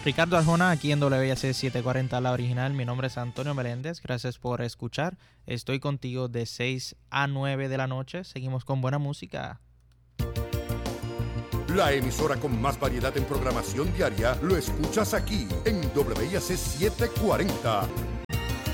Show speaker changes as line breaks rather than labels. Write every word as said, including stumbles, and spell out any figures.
Ricardo Arjona aquí en W I A C setecientos cuarenta La Original. Mi nombre es Antonio Meléndez. Gracias por escuchar. Estoy contigo de seis a nueve de la noche. Seguimos con buena música.
La emisora con más variedad en programación diaria lo escuchas aquí en W I A C setecientos cuarenta.